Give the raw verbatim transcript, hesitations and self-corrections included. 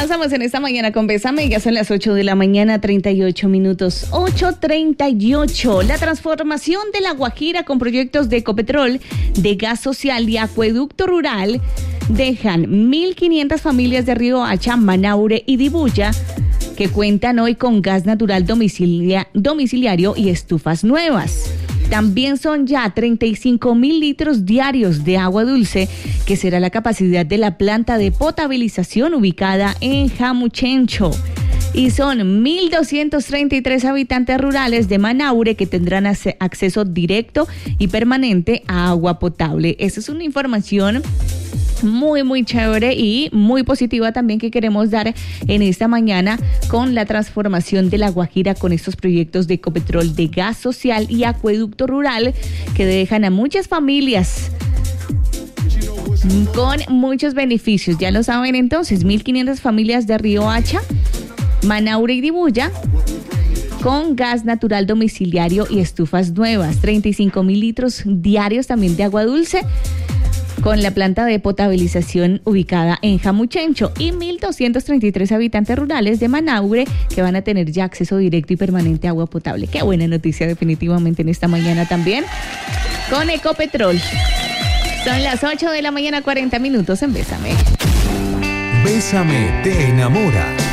avanzamos en esta mañana con Bésame. Ya son las ocho de la mañana, treinta y ocho minutos. ocho treinta y ocho. La transformación de La Guajira con proyectos de Ecopetrol, de gas social y acueducto rural dejan mil quinientas familias de Riohacha, Manaure y Dibuya que cuentan hoy con gas natural domicilia, domiciliario y estufas nuevas. También son ya treinta y cinco mil litros diarios de agua dulce, que será la capacidad de la planta de potabilización ubicada en Jamuchencho. Y son mil doscientos treinta y tres habitantes rurales de Manaure que tendrán acceso directo y permanente a agua potable. Esa es una información muy, muy chévere y muy positiva también que queremos dar en esta mañana con la transformación de La Guajira con estos proyectos de Ecopetrol de gas social y acueducto rural que dejan a muchas familias con muchos beneficios. Ya lo saben entonces, mil quinientas familias de Riohacha, Manaure y Dibuya con gas natural domiciliario y estufas nuevas, treinta y cinco mil litros diarios también de agua dulce con la planta de potabilización ubicada en Jamuchencho y mil doscientos treinta y tres habitantes rurales de Manaure que van a tener ya acceso directo y permanente a agua potable. Qué buena noticia definitivamente en esta mañana también con Ecopetrol. Son las ocho de la mañana, cuarenta minutos en Bésame. Bésame te enamora.